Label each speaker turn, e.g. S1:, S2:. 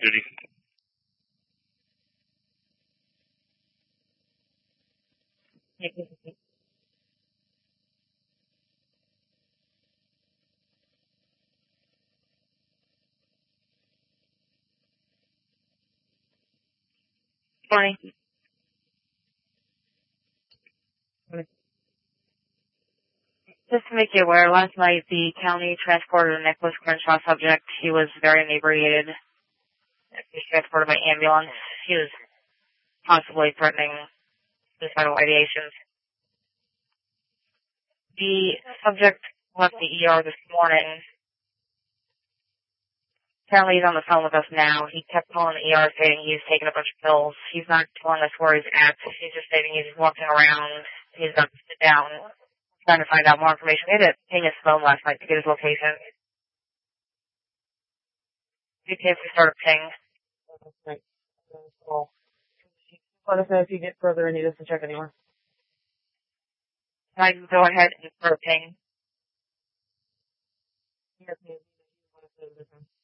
S1: duty.
S2: Funny. Just to make you aware, last night the county transported a Nicholas Crenshaw subject. He was very inebriated. He was transported by ambulance. He was possibly threatening suicidal ideations. The subject left the ER this morning. Apparently he's on the phone with us now. He kept calling the ER stating he's taken a bunch of pills. He's not telling us where he's at. He's just stating he's walking around. He's got to sit down, trying to find out more information. We had to ping his phone last night to get his location. GPS we start a ping.
S3: Right. Cool. Let us know if you get further and need us to check anymore.
S2: I can go ahead and start a ping.
S3: Yes, ma'am.